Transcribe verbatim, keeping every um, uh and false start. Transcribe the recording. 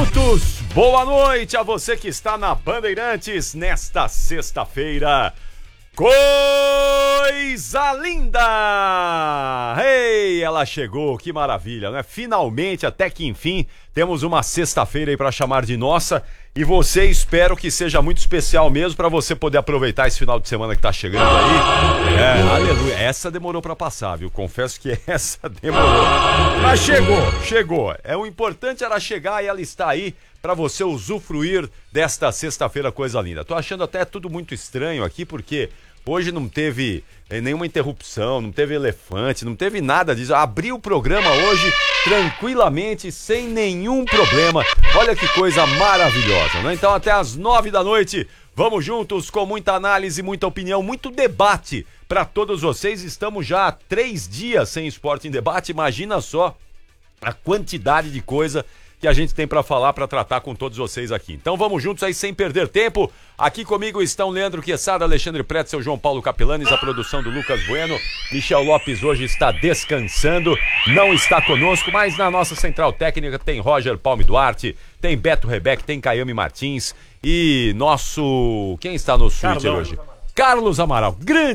minutos. Boa noite a você que está na Bandeirantes nesta sexta-feira. Coisa linda! Ei, ela chegou, que maravilha, né? Finalmente, até que enfim, temos uma sexta-feira aí para chamar de nossa. E você, espero que seja muito especial mesmo para você poder aproveitar esse final de semana que tá chegando aí. É, aleluia. Essa demorou para passar, viu? Confesso que essa demorou. Mas chegou, chegou. É, o importante era chegar e ela está aí para você usufruir desta sexta-feira coisa linda. Tô achando até tudo muito estranho aqui, porque hoje não teve nenhuma interrupção, não teve elefante, não teve nada disso. Abri o programa hoje tranquilamente, sem nenhum problema. Olha que coisa maravilhosa, né? Então até às nove da noite, vamos juntos com muita análise, muita opinião, muito debate para todos vocês. Estamos já há três dias sem Esporte em Debate, imagina só a quantidade de coisa que a gente tem para falar, para tratar com todos vocês aqui. Então vamos juntos aí sem perder tempo. Aqui comigo estão Leandro Quezada, Alexandre Pretzel, João Paulo Capilanes, a produção do Lucas Bueno. Michel Lopes hoje está descansando, não está conosco, mas na nossa central técnica tem Roger Palme Duarte, tem Beto Rebeck, tem Caiame Martins e nosso... Quem está no suíte hoje? Carlos Amaral. Grande